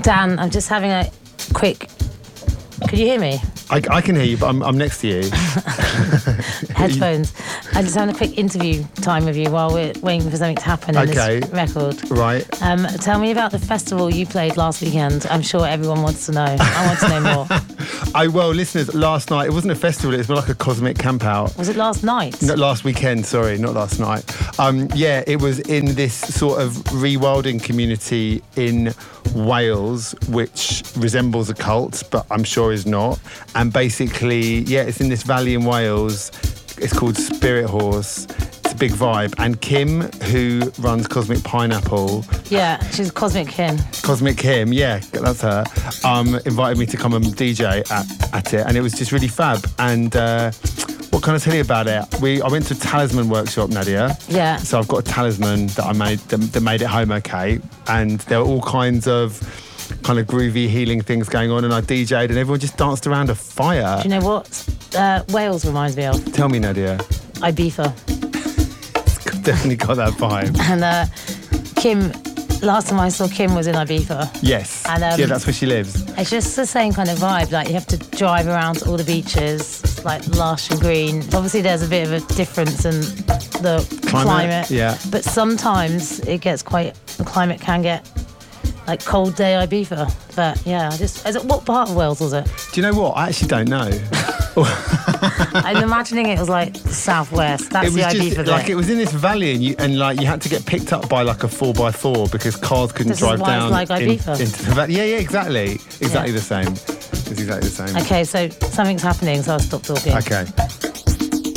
Dan, I'm just having a quick... Could you hear me? I can hear you, but I'm next to you. Headphones. I'm just having a quick interview time with you while we're waiting for something to happen in this record. Right. Tell me about the festival you played last weekend. I'm sure everyone wants to know. I want to know more. Well, listeners, last night, it wasn't a festival, it was more like a cosmic camp out. Was it last night? No, last weekend, sorry, not last night. Yeah, it was in this sort of rewilding community in Wales, which resembles a cult, but I'm sure is not. And basically, yeah, it's in this valley in Wales. It's called Spirit Horse. It's a big vibe. And Kim, who runs Cosmic Pineapple... Yeah, she's Cosmic Kim. Cosmic Kim, yeah, that's her. Invited me to come and DJ at it. And it was just really fab. And... what can I tell you about it? I went to a talisman workshop, Nadia. Yeah. So I've got a talisman that I made that made it home okay. And there were all kinds of kind of groovy healing things going on, and I DJ'd and everyone just danced around a fire. Do you know what Wales reminds me of? Tell me, Nadia. Ibiza. It's definitely got that vibe. And Kim, last time I saw Kim was in Ibiza. Yes. And, yeah, that's where she lives. It's just the same kind of vibe. Like, you have to drive around to all the beaches. It's like lush and green. Obviously, there's a bit of a difference in the climate. Yeah. But sometimes the climate can get like cold day Ibiza. But yeah, what part of Wales was it? Do you know what? I actually don't know. I'm imagining it was like southwest. That's the Ibiza bit. Like, it was in this valley, and you had to get picked up by like a 4x4 because cars couldn't drive down like Ibiza. into the valley. Yeah, exactly the same. It's exactly the same. Okay, so something's happening, so I'll stop talking. Okay.